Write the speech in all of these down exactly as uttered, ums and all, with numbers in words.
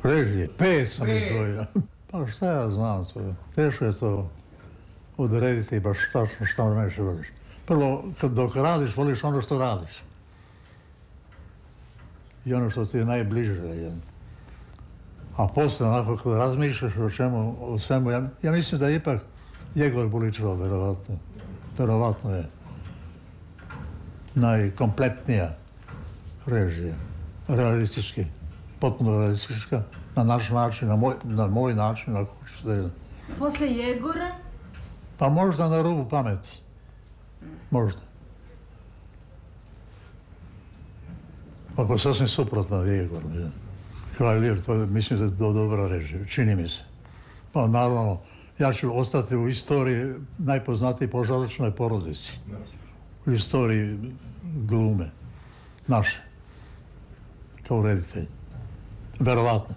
Režije, pet sam izvojio. Pa šta ja znam to, teško je to odrediti baš tačno šta najviše voliš. Prvo, kad dok radiš, voliš ono što radiš. I ono što ti je najbliže. A posle, onako, kad razmišljaš o čemu, o svemu, ja, ja mislim da je ipak Jegor Buličeva, verovatno. Verovatno je najkompletnija režija. Realistički, potpuno realistička, na naš način, na moj, na moj način, ako hoćeš da je. Posle Jegora? Pa možda na rubu pameti. Možda. Ako sasvim suprotno Jegor. Kralj Lir, to je, mislim da je do dobra režija, čini mi se. Pa naravno, ja ću ostati u istoriji najpoznatiji po Žalačnoj porodici. U istoriji glume, naše, kao reditelj. Verovatno.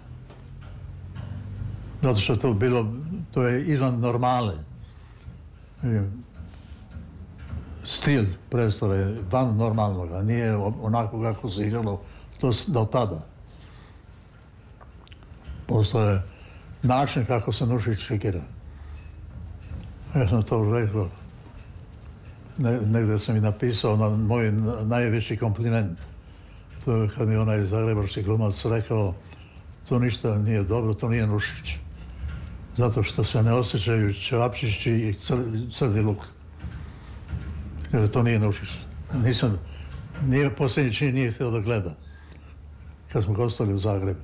Zato što to bilo, to je izvan normale. Stil predstave van normalnoga, nije onako kako se igralo do, do tada. Postoje način kako se Nušić šikira. Ja sam to rekao, ne, negdje sam i napisao na moj najveći kompliment. To je kad mi onaj zagrebački glumac rekao, to ništa nije dobro, to nije Nušić. Zato što se ne osjećaju ćevapčići i crni luk. Jer to nije Nušić. Nisam, nije, posljednji čin nije htio da gleda. Kad smo gostali u Zagrebu.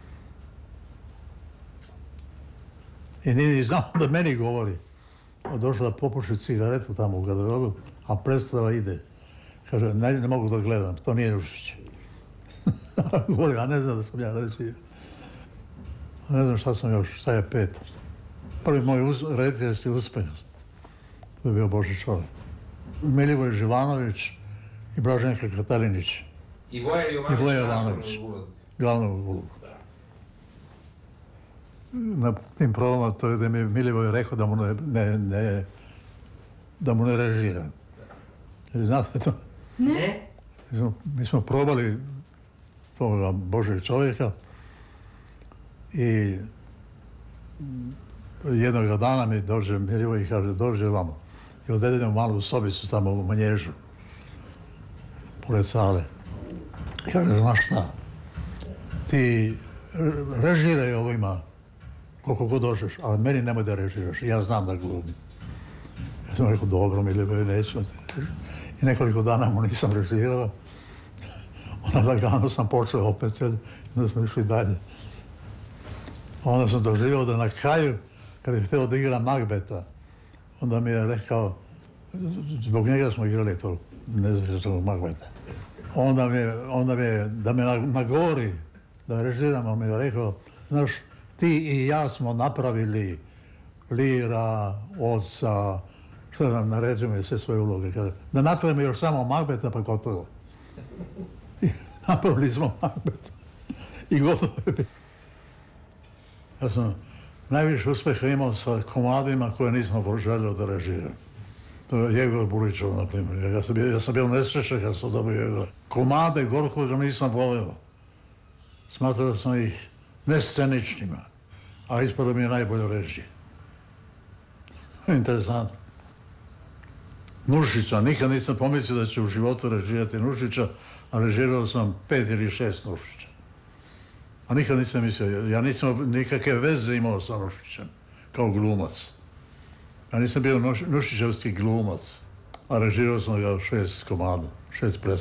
I nije ni znao da meni govori. Došla da popuši cigaretu tamo u garderobu, a predstava ide. Kaže, ne, ne mogu da gledam, to nije Nušić. Govori, a ne znam da sam ja reći. Ne znam šta sam još, šta je pet. Prvi moj uz, rediteljski uspeh. To je bio Boži čovjek. Milivoj Živanović i Blaženka Katalinić. I Voja Jovanović, I Voja Jovanović glavnu ulogu. Na tim probama to je da mi Milivoj rekao da mu ne, ne, ne, da mu ne režira. Znate to? Ne. Mi smo probali toga Božeg čovjeka i jednog dana mi dođe Milivoj i kaže, dođe vamo. I odvedemo malu sobicu tamo u Manježu, pored sale. Kaže, znaš šta, ti režiraj ovima koliko god dođeš, ali meni nemoj da režiraš, ja znam da glumim. Ja sam rekao, dobro, Milivoj, neću. I nekoliko dana mu nisam režirao. Onda lagano sam počeo opet, i onda smo išli dalje. Onda sam doživio da na kraju, kad je htio da igra Magbeta, onda mi je rekao, zbog njega smo igrali to nezvještog Magbeta. Onda mi je, onda mi je da me nagori, da režiramo, mi je rekao, znaš, ti i ja smo napravili Lira, Oca, što nam naređujemo i sve svoje uloge. Kada, da napravimo još samo Magbeta, pa gotovo. I napravili smo Magbeta. I gotovo je bilo. Ja sam najviše uspjeha imao sa komadima koje nisam želio da režiram. To je Jegor Buličov, na primjer. Ja sam bio, ja sam bio nesrećan kad sam dobio Jegora. Komade Gorkoga nisam volio. Smatrao sam ih nesceničnima, a ispalo mi je najbolje režije. Interesantno. Nušića, nikad nisam pomislio da će u životu režirati Nušića, a režirao sam pet ili šest Nušića. A nikad nisam mislio, ja nisam nikakve veze imao sa Nušićem, kao glumac. Ja nisam bio Nušićevski glumac, a režirao sam ga šest komada, šest predstava.